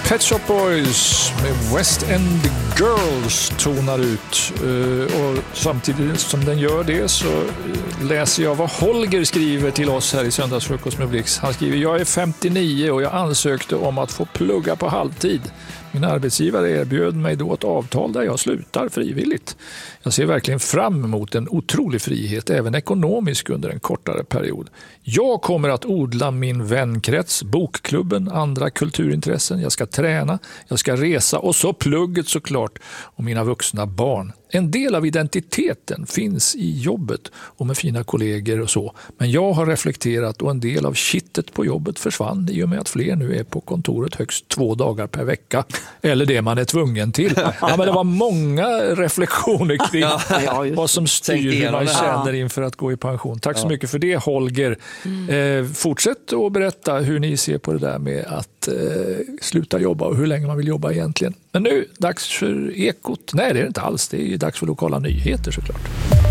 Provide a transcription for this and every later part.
Pet Shop Boys med West End Girls tonar ut. Och samtidigt som den gör det så läser jag vad Holger skriver till oss här i Söndagsfrukost med Blix. Han skriver: jag är 59 och jag ansökte om att få plugga på halvtid. Min arbetsgivare erbjöd mig då ett avtal där jag slutar frivilligt. Jag ser verkligen fram emot en otrolig frihet, även ekonomisk, under en kortare period. Jag kommer att odla min vänkrets, bokklubben, andra kulturintressen. Jag ska träna, jag ska resa och så plugget såklart, och mina vuxna barn. En del av identiteten finns i jobbet och med fina kollegor och så. Men jag har reflekterat och en del av kittet på jobbet försvann i och med att fler nu är på kontoret högst 2 dagar per vecka. Eller det man är tvungen till. Ja, men det var många reflektioner kring vad som styr hur man känner inför att gå i pension. Tack så mycket för det, Holger. Fortsätt att berätta hur ni ser på det där med att sluta jobba och hur länge man vill jobba egentligen. Men nu, dags för Ekot. Nej, det är det inte alls. Det är dags för lokala nyheter såklart.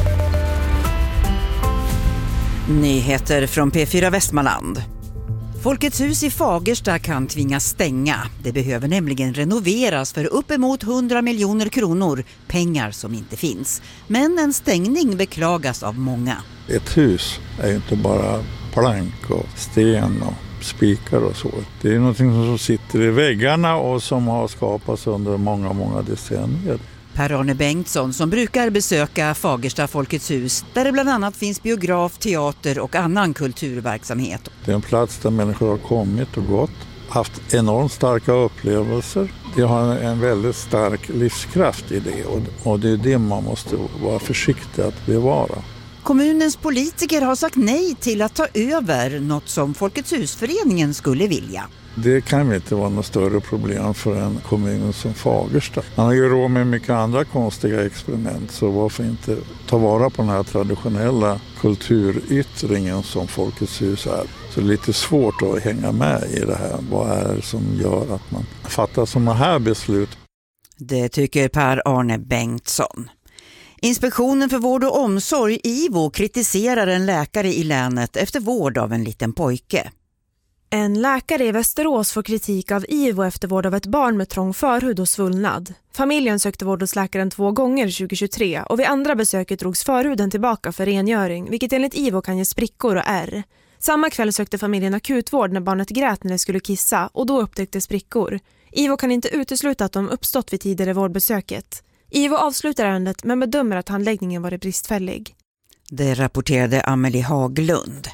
Nyheter från P4 Västmanland. Folkets hus i Fagersta kan tvingas stänga. Det behöver nämligen renoveras för uppemot 100 miljoner kronor, pengar som inte finns. Men en stängning beklagas av många. Ett hus är ju inte bara plank och sten och spikar och så. Det är någonting som sitter i väggarna och som har skapats under många, många decennier. Per-Arne Bengtsson som brukar besöka Fagersta Folkets hus, där det bland annat finns biograf, teater och annan kulturverksamhet. Det är en plats där människor har kommit och gått, haft enormt starka upplevelser. Det har en väldigt stark livskraft i det, och det är det man måste vara försiktig att bevara. Kommunens politiker har sagt nej till att ta över, något som Folkets husföreningen skulle vilja. Det kan inte vara något större problem för en kommun som Fagersta. Man har ju råd med mycket andra konstiga experiment, så varför inte ta vara på den här traditionella kulturyttringen som Folkets hus är. Så det är lite svårt att hänga med i det här. Vad är det som gör att man fattar sådana här beslut? Det tycker Per-Arne Bengtsson. Inspektionen för vård och omsorg, IVO, kritiserar en läkare i länet efter vård av en liten pojke. En läkare i Västerås får kritik av IVO efter vård av ett barn med trång förhud och svullnad. Familjen sökte vård hos läkaren 2 gånger 2023 och vid andra besöket drogs förhuden tillbaka för rengöring, vilket enligt IVO kan ge sprickor och ärr. Samma kväll sökte familjen akutvård när barnet grät när det skulle kissa, och då upptäcktes sprickor. IVO kan inte utesluta att de uppstått vid tidigare vårdbesöket. IVO avslutar ärendet men bedömer att handläggningen varit bristfällig. Det rapporterade Amelie Haglund.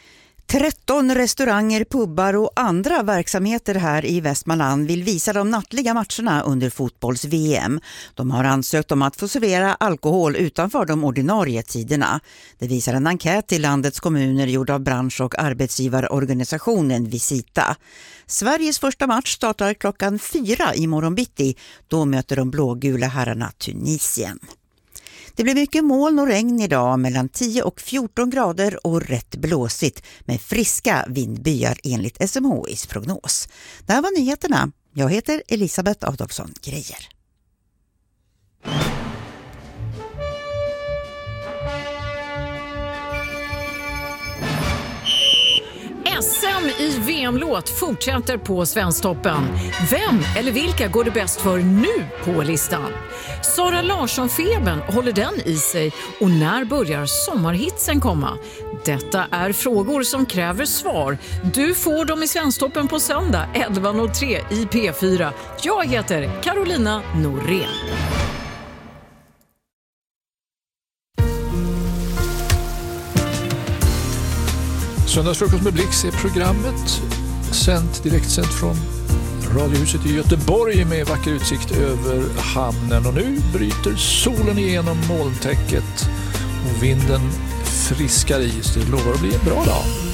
13 restauranger, pubbar och andra verksamheter här i Västmanland vill visa de nattliga matcherna under fotbolls-VM. De har ansökt om att få servera alkohol utanför de ordinarie tiderna. Det visar en enkät till landets kommuner gjord av bransch- och arbetsgivarorganisationen Visita. Sveriges första match startar klockan 4 i morgon bitti. Då möter de blågula herrarna Tunisien. Det blir mycket moln och regn idag, mellan 10 och 14 grader och rätt blåsigt med friska vindbyar enligt SMHIs prognos. Det här var nyheterna. Jag heter Elisabeth Adolfsson Grejer. SM i VM-låt fortsätter på Svensktoppen. Vem eller vilka går det bäst för nu på listan? Sara Larsson-febern, håller den i sig? Och när börjar sommarhitsen komma? Detta är frågor som kräver svar. Du får dem i Svensktoppen på söndag 11.03 i P4. Jag heter Carolina Norén. Söndagsfrukost med Blix är programmet, direktsänt från Radiohuset i Göteborg med vacker utsikt över hamnen. Och nu bryter solen igenom molntäcket och vinden friskar i, så det lovar att bli en bra dag.